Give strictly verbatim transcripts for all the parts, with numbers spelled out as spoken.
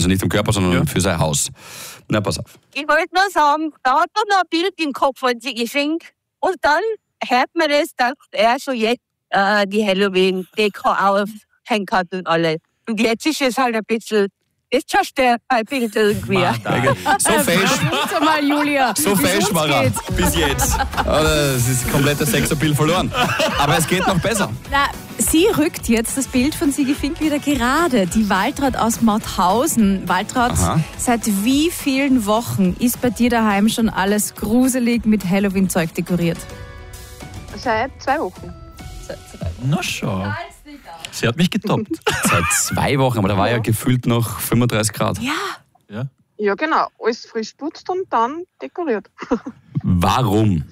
Also nicht am Körper, sondern ja. für sein Haus. Na, pass auf. Ich wollte nur sagen, da hat man noch ein Bild im Kopf von sich geschenkt. Und dann hört man das, dass er schon jetzt äh, die Halloween-Deko aufhängen hat und alles. Und jetzt ist es halt ein bisschen, jetzt hast du ein Bild irgendwie. So fesch. mal, Julia. So fesch war er bis jetzt. Das ist komplett das Sexappeal verloren. Aber es geht noch besser. Na, sie rückt jetzt das Bild von Sigi Fink wieder gerade. Die Waltraud aus Mauthausen. Waltraud, Aha. seit wie vielen Wochen ist bei dir daheim schon alles gruselig mit Halloween-Zeug dekoriert? Seit zwei Wochen. Seit zwei Wochen. Na schon. Sie hat mich getoppt. Seit zwei Wochen, aber da war ja gefühlt noch fünfunddreißig Grad. Ja. Ja, ja genau. Alles frisch putzt und dann dekoriert. Warum?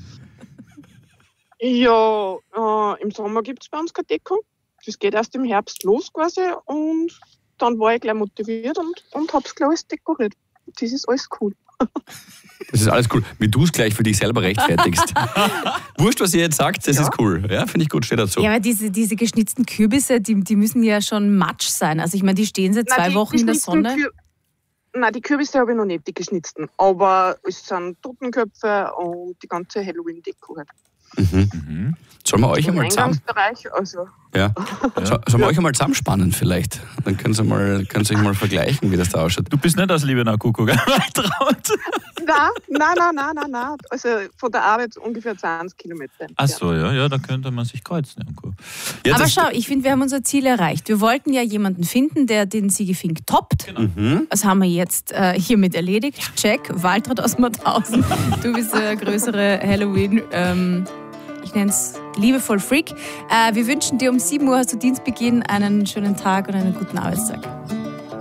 Ja, äh, im Sommer gibt es bei uns keine Deko. Das geht erst im Herbst los quasi und dann war ich gleich motiviert und, und hab's gleich alles dekoriert. Das ist alles cool. Das ist alles cool. Wie du es gleich für dich selber rechtfertigst. Wurscht, was ihr jetzt sagt, das ja. ist cool. Ja, finde ich gut, steht dazu. Ja, aber diese, diese geschnitzten Kürbisse, die, die müssen ja schon matsch sein. Also ich meine, die stehen seit zwei Nein, Wochen in der Sonne. Kür- Nein, die Kürbisse habe ich noch nicht, die geschnitzten. Aber es sind Totenköpfe und die ganze Halloween-Deko halt. Mhm. Mhm. Sollen wir euch einmal zusammen... Also. Ja. Ja. Sollen wir ja. euch einmal zusammenspannen vielleicht? Dann können Sie, mal, können Sie euch mal vergleichen, wie das da ausschaut. Du bist nicht aus Liebenau Kuckuck, Waltraud. Nein, nein, nein, nein, nein, nein. Also von der Arbeit ungefähr zwanzig Kilometer. Ach so, ja, ja, da könnte man sich kreuzen. Ja, aber schau, ich finde, wir haben unser Ziel erreicht. Wir wollten ja jemanden finden, der den Sigi Fink toppt. Genau. Mhm. Das haben wir jetzt äh, hiermit erledigt. Check, Waltraud aus Mauthausen. Du bist der größere Halloween... Ähm, Ich nenne es liebevoll Freak. Äh, wir wünschen dir um sieben Uhr zu Dienstbeginn einen schönen Tag und einen guten Arbeitstag.